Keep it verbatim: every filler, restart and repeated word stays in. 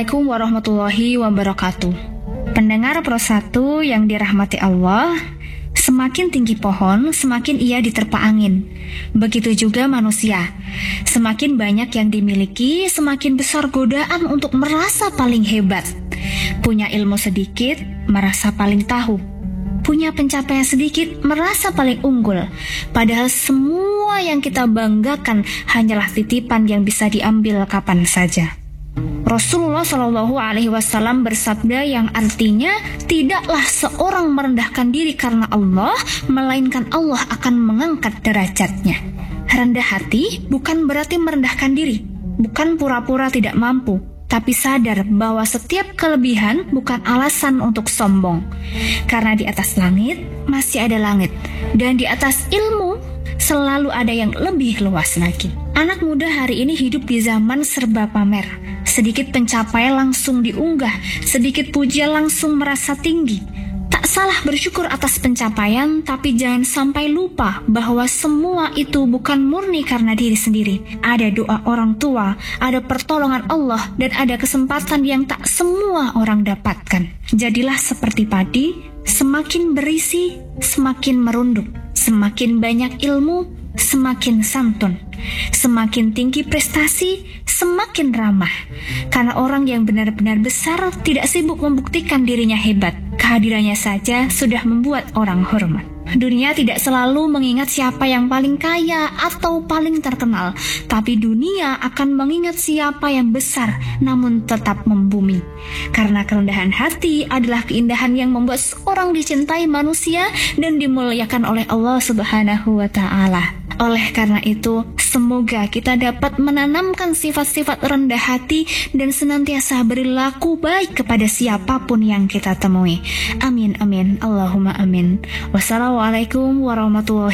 Assalamualaikum warahmatullahi wabarakatuh. Pendengar Pro satu yang dirahmati Allah, semakin tinggi pohon, semakin ia diterpa angin. Begitu juga manusia. Semakin banyak yang dimiliki, semakin besar godaan untuk merasa paling hebat. Punya ilmu sedikit, merasa paling tahu. Punya pencapaian sedikit, merasa paling unggul. Padahal semua yang kita banggakan hanyalah titipan yang bisa diambil kapan saja. Rasulullah Shallallahu Alaihi Wasallam bersabda yang artinya, tidaklah seorang merendahkan diri karena Allah, melainkan Allah akan mengangkat derajatnya. Rendah hati bukan berarti merendahkan diri, bukan pura-pura tidak mampu, tapi sadar bahwa setiap kelebihan bukan alasan untuk sombong. Karena di atas langit masih ada langit, dan di atas ilmu selalu ada yang lebih luas lagi. Anak muda hari ini hidup di zaman serba pamer. Sedikit pencapaian langsung diunggah, sedikit pujian langsung merasa tinggi. Tak salah bersyukur atas pencapaian, tapi jangan sampai lupa bahwa semua itu bukan murni karena diri sendiri. Ada doa orang tua, ada pertolongan Allah, dan ada kesempatan yang tak semua orang dapatkan. Jadilah seperti padi, semakin berisi, semakin merunduk. Semakin banyak ilmu, semakin santun. Semakin tinggi prestasi, semakin ramah. Karena orang yang benar-benar besar tidak sibuk membuktikan dirinya hebat. Kehadirannya saja sudah membuat orang hormat. Dunia tidak selalu mengingat siapa yang paling kaya atau paling terkenal, tapi dunia akan mengingat siapa yang besar namun tetap membumi. Karena kerendahan hati adalah keindahan yang membuat seorang dicintai manusia dan dimuliakan oleh Allah Subhanahu wa Ta'ala. Oleh karena itu, semoga kita dapat menanamkan sifat-sifat rendah hati dan senantiasa berlaku baik kepada siapapun yang kita temui. Amin, amin, Allahumma amin. Wassalamualaikum warahmatullahi